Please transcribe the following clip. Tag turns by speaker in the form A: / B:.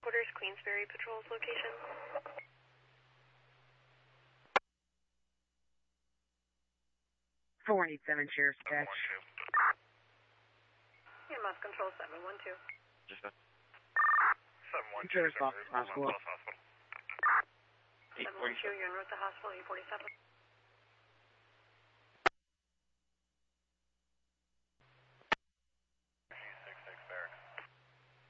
A: Quarters, Queensbury Patrol's location.
B: 487 Sheriff's Dispatch.
A: 712. EMS Control 712.
C: Just a
B: 712. Hospital.
A: 712, you're in route to hospital, 847.